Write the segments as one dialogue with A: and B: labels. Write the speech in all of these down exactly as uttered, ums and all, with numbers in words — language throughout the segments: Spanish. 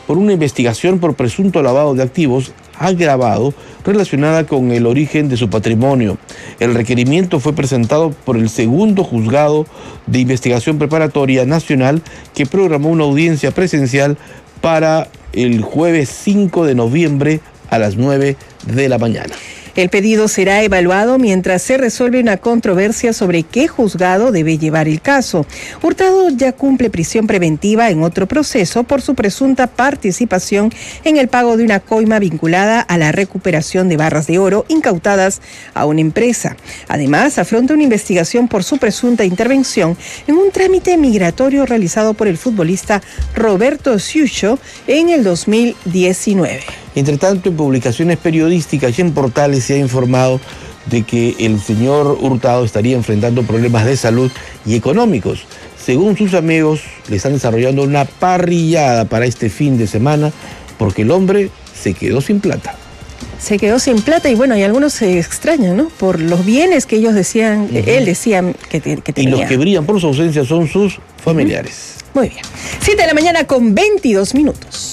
A: por una investigación por presunto lavado de activos agravado relacionada con el origen de su patrimonio. El requerimiento fue presentado por el segundo juzgado de investigación preparatoria nacional, que programó una audiencia presencial para el jueves cinco de noviembre a las nueve de la mañana.
B: El pedido será evaluado mientras se resuelve una controversia sobre qué juzgado debe llevar el caso. Hurtado ya cumple prisión preventiva en otro proceso por su presunta participación en el pago de una coima vinculada a la recuperación de barras de oro incautadas a una empresa. Además, afronta una investigación por su presunta intervención en un trámite migratorio realizado por el futbolista Roberto Siucho en el dos mil diecinueve.
A: Entre tanto, en publicaciones periodísticas y en portales se ha informado de que el señor Hurtado estaría enfrentando problemas de salud y económicos. Según sus amigos, le están desarrollando una parrillada para este fin de semana porque el hombre se quedó sin plata.
B: Se quedó sin plata y bueno, y algunos se extrañan, ¿no? Por los bienes que ellos decían, uh-huh. él decía que, te, que tenía.
A: Y los que brillan por su ausencia son sus familiares.
B: Uh-huh. Muy bien. siete de la mañana con veintidós minutos.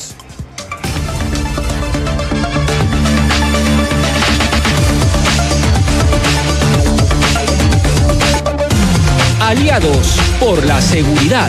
C: Aliados por la seguridad.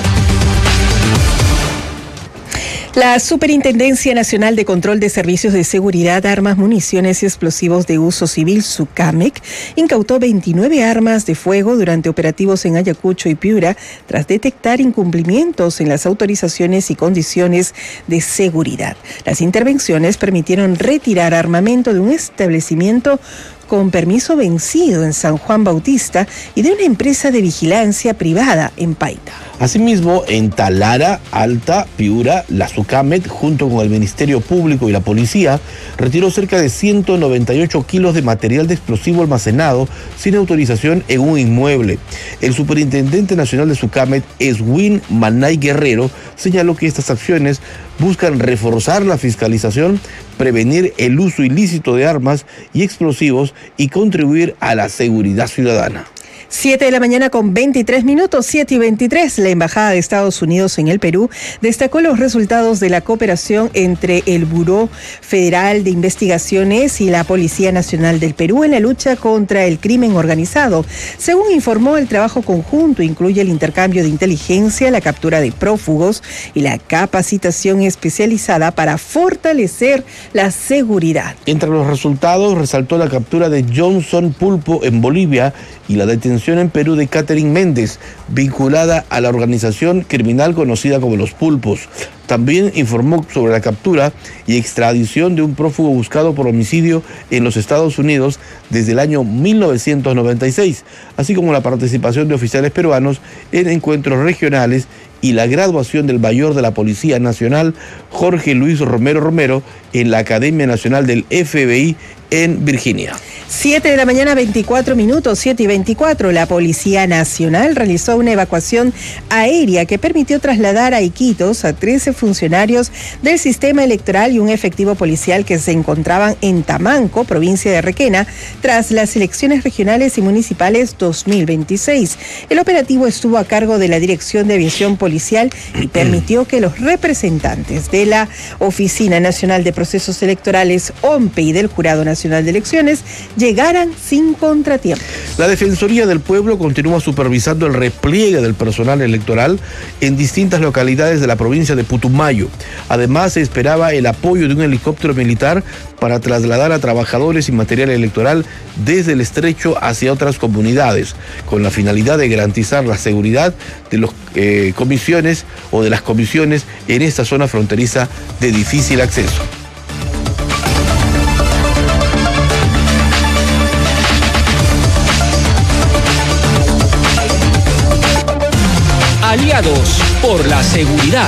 B: La Superintendencia Nacional de Control de Servicios de Seguridad, Armas, Municiones y Explosivos de Uso Civil, SUCAMEC, incautó veintinueve armas de fuego durante operativos en Ayacucho y Piura tras detectar incumplimientos en las autorizaciones y condiciones de seguridad. Las intervenciones permitieron retirar armamento de un establecimiento con permiso vencido en San Juan Bautista y de una empresa de vigilancia privada en Paita.
A: Asimismo, en Talara, Alta, Piura, la SUCAMEC, junto con el Ministerio Público y la Policía, retiró cerca de ciento noventa y ocho kilos de material de explosivo almacenado sin autorización en un inmueble. El superintendente nacional de SUCAMEC, Eswin Manay Guerrero, señaló que estas acciones buscan reforzar la fiscalización, prevenir el uso ilícito de armas y explosivos y contribuir a la seguridad ciudadana.
B: siete de la mañana con veintitrés minutos, siete y veintitrés. La Embajada de Estados Unidos en el Perú destacó los resultados de la cooperación entre el Buró Federal de Investigaciones y la Policía Nacional del Perú en la lucha contra el crimen organizado. Según informó, el trabajo conjunto incluye el intercambio de inteligencia, la captura de prófugos y la capacitación especializada para fortalecer la seguridad.
A: Entre los resultados resaltó la captura de Johnson Pulpo en Bolivia y la detención en Perú de Catherine Méndez, vinculada a la organización criminal conocida como Los Pulpos. También informó sobre la captura y extradición de un prófugo buscado por homicidio en los Estados Unidos desde el año mil novecientos noventa y seis, así como la participación de oficiales peruanos en encuentros regionales y la graduación del mayor de la Policía Nacional, Jorge Luis Romero Romero, en la Academia Nacional del F B I en Virginia.
B: siete de la mañana, veinticuatro minutos, siete y veinticuatro. La Policía Nacional realizó una evacuación aérea que permitió trasladar a Iquitos a trece funcionarios del sistema electoral y un efectivo policial que se encontraban en Tamanco, provincia de Requena, tras las elecciones regionales y municipales dos mil veintiséis. El operativo estuvo a cargo de la Dirección de Aviación Policial y permitió que los representantes de la Oficina Nacional de Procesos Electorales, O M P E, y del Jurado Nacional de Elecciones llegaran sin contratiempo.
A: La Defensoría del Pueblo continúa supervisando el repliegue del personal electoral en distintas localidades de la provincia de Putumayo. Además, se esperaba el apoyo de un helicóptero militar para trasladar a trabajadores y material electoral desde el estrecho hacia otras comunidades, con la finalidad de garantizar la seguridad de las eh, comisiones o de las comisiones en esta zona fronteriza de difícil acceso.
C: Aliados por la seguridad.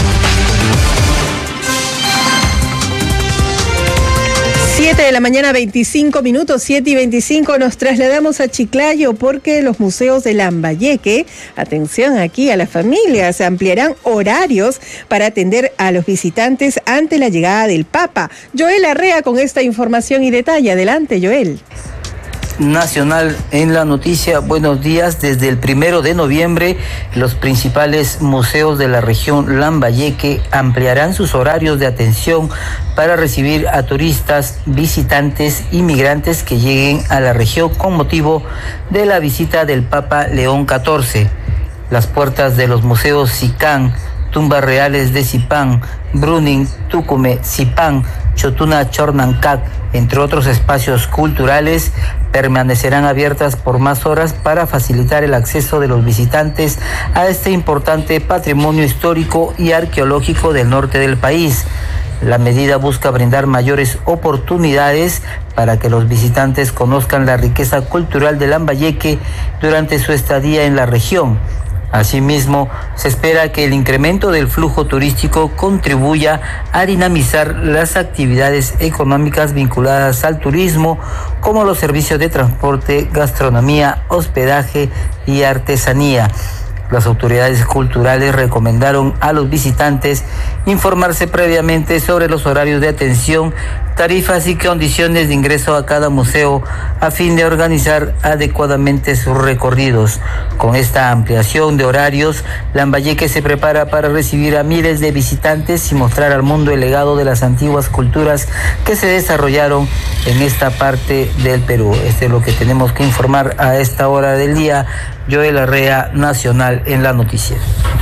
B: siete de la mañana, veinticinco minutos, siete y veinticinco. Nos trasladamos a Chiclayo porque los museos de Lambayeque, atención aquí a las familias, ampliarán horarios para atender a los visitantes ante la llegada del Papa. Joel Arrea con esta información y detalle. Adelante, Joel.
D: Nacional en la noticia. Buenos días. Desde el primero de noviembre, los principales museos de la región Lambayeque ampliarán sus horarios de atención para recibir a turistas, visitantes y migrantes que lleguen a la región con motivo de la visita del Papa León catorce. Las puertas de los museos Sicán, Tumbas Reales de Zipán, Bruning, Tucume, Zipán, Chotuna, Chornancac, entre otros espacios culturales, permanecerán abiertas por más horas para facilitar el acceso de los visitantes a este importante patrimonio histórico y arqueológico del norte del país. La medida busca brindar mayores oportunidades para que los visitantes conozcan la riqueza cultural de Lambayeque durante su estadía en la región. Asimismo, se espera que el incremento del flujo turístico contribuya a dinamizar las actividades económicas vinculadas al turismo, como los servicios de transporte, gastronomía, hospedaje y artesanía. Las autoridades culturales recomendaron a los visitantes informarse previamente sobre los horarios de atención, tarifas y condiciones de ingreso a cada museo a fin de organizar adecuadamente sus recorridos. Con esta ampliación de horarios, Lambayeque se prepara para recibir a miles de visitantes y mostrar al mundo el legado de las antiguas culturas que se desarrollaron en esta parte del Perú. Esto es lo que tenemos que informar a esta hora del día. Joel Arrea, Nacional en la noticia.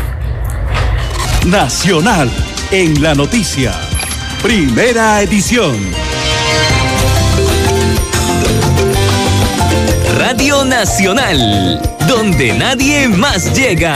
C: Nacional en la noticia. Primera edición. Radio Nacional, donde nadie más llega.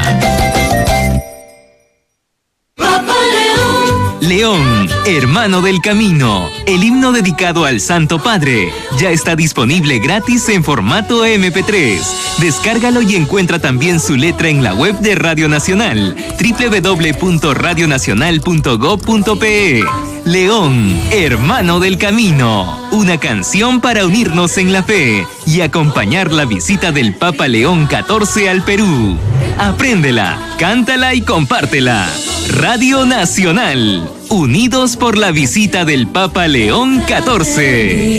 C: León, hermano del camino, el himno dedicado al Santo Padre, ya está disponible gratis en formato eme pe tres. Descárgalo y encuentra también su letra en la web de Radio Nacional, doble u doble u doble u punto radio nacional punto gob punto pe. León, hermano del camino, una canción para unirnos en la fe y acompañar la visita del Papa León catorce al Perú. Apréndela, cántala y compártela. Radio Nacional, unidos por la visita del Papa León catorce.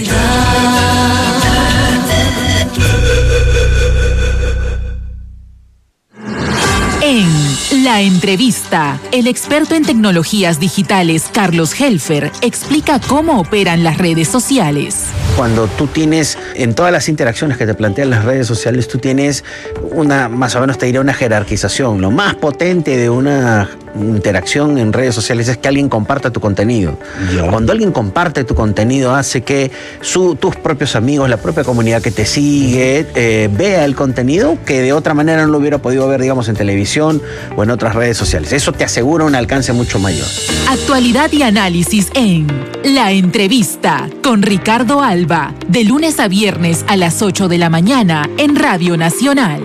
E: En La Entrevista, el experto en tecnologías digitales Carlos Helfer explica cómo operan las redes sociales.
F: Cuando tú tienes, en todas las interacciones que te plantean las redes sociales, tú tienes una, más o menos te diría una jerarquización. Lo más potente de una interacción en redes sociales es que alguien comparta tu contenido. Yeah. Cuando alguien comparte tu contenido, hace que su, tus propios amigos, la propia comunidad que te sigue, eh, vea el contenido que de otra manera no lo hubiera podido ver, digamos, en televisión o en otras redes sociales. Eso te asegura un alcance mucho mayor.
E: Actualidad y análisis en La Entrevista con Ricardo Alba, de lunes a viernes a las ocho de la mañana en Radio Nacional.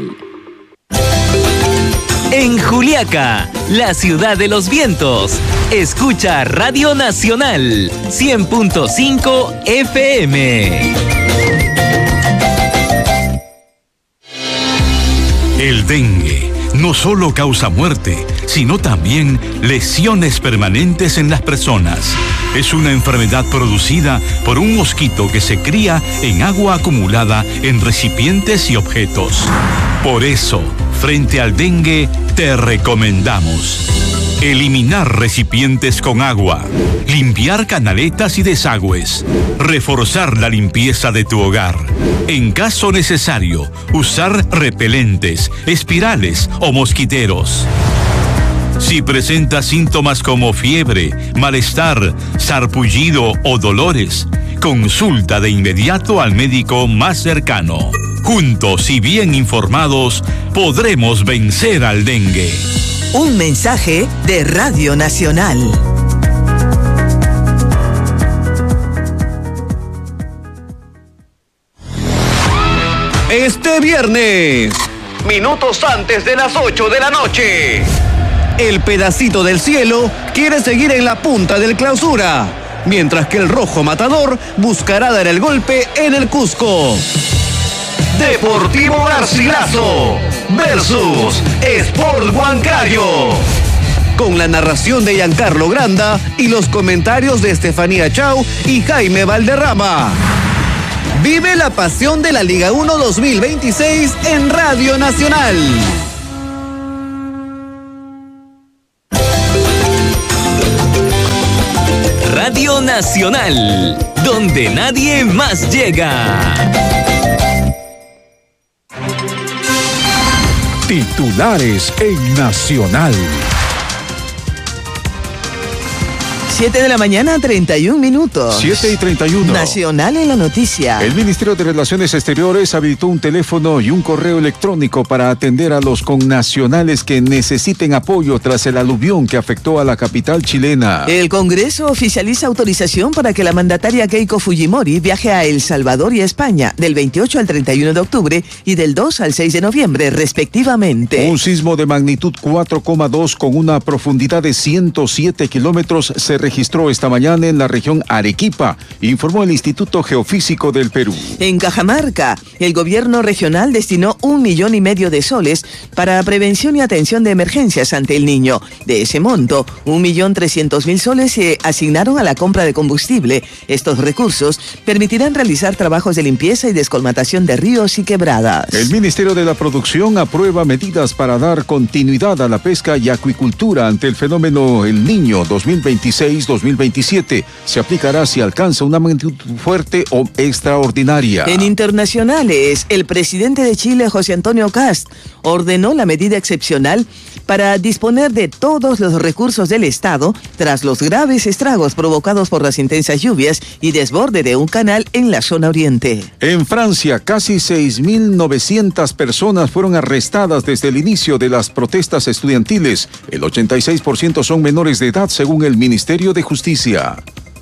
C: En Juliaca, la ciudad de los vientos, escucha Radio Nacional cien punto cinco efe eme.
G: El dengue no solo causa muerte, sino también lesiones permanentes en las personas. Es una enfermedad producida por un mosquito que se cría en agua acumulada en recipientes y objetos. Por eso, frente al dengue, te recomendamos eliminar recipientes con agua, limpiar canaletas y desagües, reforzar la limpieza de tu hogar. En caso necesario, usar repelentes, espirales o mosquiteros. Si presenta síntomas como fiebre, malestar, sarpullido o dolores, consulta de inmediato al médico más cercano. Juntos y bien informados, podremos vencer al dengue.
H: Un mensaje de Radio Nacional.
C: Este viernes, minutos antes de las ocho de la noche, el pedacito del cielo quiere seguir en la punta del Clausura, mientras que el rojo matador buscará dar el golpe en el Cusco. Deportivo Garcilaso versus Sport Huancayo, con la narración de Giancarlo Granda y los comentarios de Estefanía Chau y Jaime Valderrama.
I: Vive la pasión de la Liga uno dos mil veintiséis en Radio Nacional.
C: Radio Nacional, donde nadie más llega.
J: Titulares en Nacional.
H: siete de la mañana, treinta y un minutos.
J: siete y treinta y uno.
H: Nacional en la noticia.
J: El Ministerio de Relaciones Exteriores habilitó un teléfono y un correo electrónico para atender a los connacionales que necesiten apoyo tras el aluvión que afectó a la capital chilena.
H: El Congreso oficializa autorización para que la mandataria Keiko Fujimori viaje a El Salvador y a España del veintiocho al treinta y uno de octubre y del dos al seis de noviembre, respectivamente.
J: Un sismo de magnitud cuatro coma dos con una profundidad de ciento siete kilómetros se registró esta mañana en la región Arequipa, informó el Instituto Geofísico del Perú.
H: En Cajamarca, el gobierno regional destinó un millón y medio de soles para prevención y atención de emergencias ante el Niño. De ese monto, un millón trescientos mil soles se asignaron a la compra de combustible. Estos recursos permitirán realizar trabajos de limpieza y descolmatación de ríos y quebradas.
J: El Ministerio de la Producción aprueba medidas para dar continuidad a la pesca y acuicultura ante el fenómeno El Niño dos mil veintiséis dos mil veintisiete. Se aplicará si alcanza una magnitud fuerte o extraordinaria.
H: En internacionales, el presidente de Chile, José Antonio Kast, ordenó la medida excepcional para disponer de todos los recursos del Estado tras los graves estragos provocados por las intensas lluvias y desborde de un canal en la zona oriente.
J: En Francia, casi seis mil novecientas personas fueron arrestadas desde el inicio de las protestas estudiantiles. El ochenta y seis por ciento son menores de edad, según el Ministerio de Justicia.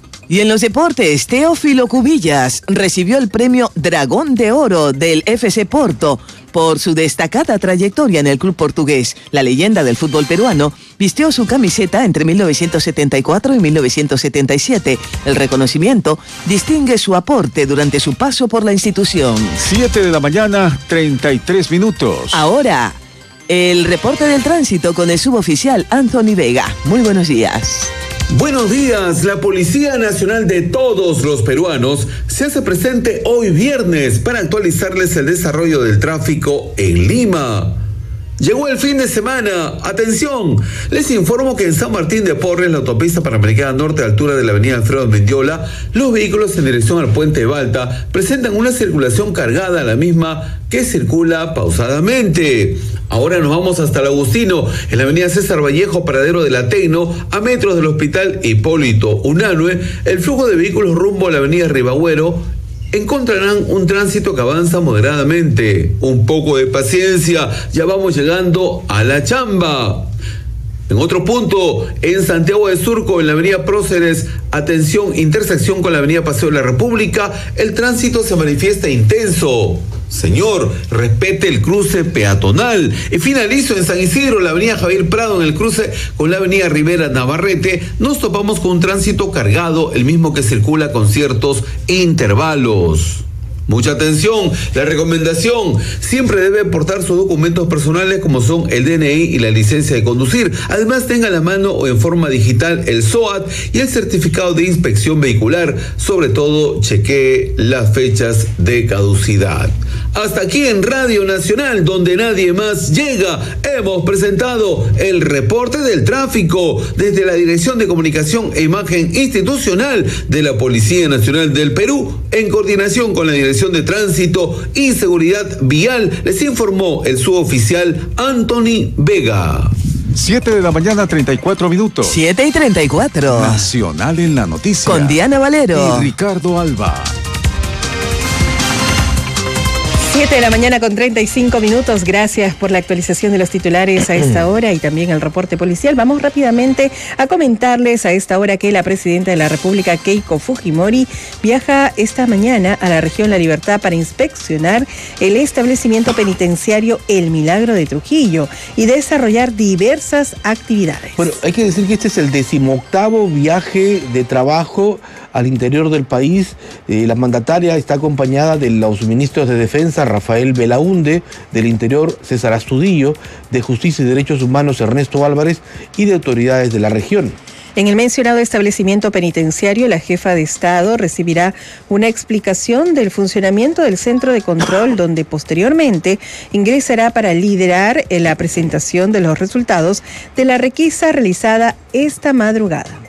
H: Y en los deportes, Teófilo Cubillas recibió el premio Dragón de Oro del F C Porto por su destacada trayectoria en el club portugués. La leyenda del fútbol peruano vistió su camiseta entre mil novecientos setenta y cuatro y mil novecientos setenta y siete. El reconocimiento distingue su aporte durante su paso por la institución.
J: siete de la mañana, treinta y tres minutos.
H: Ahora, el reporte del tránsito con el suboficial Anthony Vega. Muy buenos días.
A: Buenos días, la Policía Nacional de todos los peruanos se hace presente hoy viernes para actualizarles el desarrollo del tráfico en Lima. Llegó el fin de semana. Atención, les informo que en San Martín de Porres, la autopista Panamericana Norte, a altura de la avenida Alfredo Mendiola, los vehículos en dirección al puente de Balta presentan una circulación cargada a la misma que circula pausadamente. Ahora nos vamos hasta el Agustino, en la avenida César Vallejo, paradero de la Tecno, a metros del hospital Hipólito Unanue. El flujo de vehículos rumbo a la avenida Ribagüero encontrarán un tránsito que avanza moderadamente. Un poco de paciencia, ya vamos llegando a la chamba. En otro punto, en Santiago de Surco, en la avenida Próceres, atención, intersección con la avenida Paseo de la República, el tránsito se manifiesta intenso. Señor, respete el cruce peatonal. Y finalizo en San Isidro, la avenida Javier Prado, en el cruce con la avenida Rivera Navarrete, nos topamos con un tránsito cargado, el mismo que circula con ciertos intervalos. Mucha atención, la recomendación, siempre debe portar sus documentos personales como son el D N I y la licencia de conducir. Además, tenga a la mano o en forma digital el S O A T y el certificado de inspección vehicular. Sobre todo, chequee las fechas de caducidad. Hasta aquí en Radio Nacional, donde nadie más llega, hemos presentado el reporte del tráfico desde la Dirección de Comunicación e Imagen Institucional de la Policía Nacional del Perú, en coordinación con la Dirección de Tránsito y Seguridad Vial. Les informó el suboficial Anthony Vega.
J: siete de la mañana, treinta y cuatro minutos.
H: siete y treinta y cuatro.
J: Nacional en la noticia.
H: Con Diana Valero
J: y Ricardo Alba.
B: siete de la mañana con treinta y cinco minutos. Gracias por la actualización de los titulares a esta hora y también el reporte policial. Vamos rápidamente a comentarles a esta hora que la presidenta de la República, Keiko Fujimori, viaja esta mañana a la región La Libertad para inspeccionar el establecimiento penitenciario El Milagro de Trujillo y desarrollar diversas actividades.
A: Bueno, hay que decir que este es el decimoctavo viaje de trabajo al interior del país. Eh, la mandataria está acompañada de los ministros de Defensa, Rafael Belaúnde, del Interior, César Astudillo, de Justicia y Derechos Humanos, Ernesto Álvarez, y de autoridades de la región.
B: En el mencionado establecimiento penitenciario, la jefa de Estado recibirá una explicación del funcionamiento del centro de control, donde posteriormente ingresará para liderar la presentación de los resultados de la requisa realizada esta madrugada.